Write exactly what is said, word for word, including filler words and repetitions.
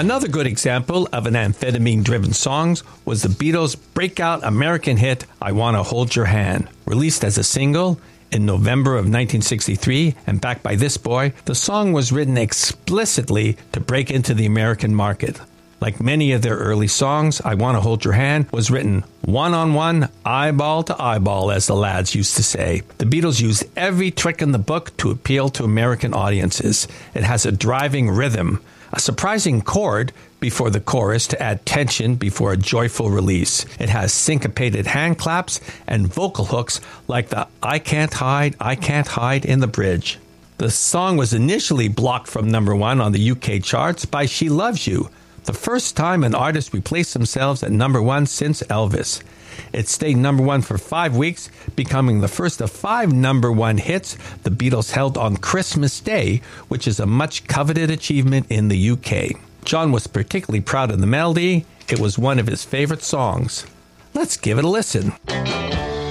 Another good example of an amphetamine-driven song was the Beatles' breakout American hit, I Wanna Hold Your Hand. Released as a single in November of nineteen sixty-three and backed by this boy, the song was written explicitly to break into the American market. Like many of their early songs, I Wanna Hold Your Hand was written one-on-one, eyeball to eyeball, as the lads used to say. The Beatles used every trick in the book to appeal to American audiences. It has a driving rhythm, a surprising chord before the chorus to add tension before a joyful release. It has syncopated hand claps and vocal hooks like the I Can't Hide, I Can't Hide in the bridge. The song was initially blocked from number one on the U K charts by She Loves You, the first time an artist replaced themselves at number one since Elvis. It stayed number one for five weeks, becoming the first of five number one hits the Beatles held on Christmas Day, which is a much coveted achievement in the U K. John was particularly proud of the melody. It was one of his favorite songs. Let's give it a listen.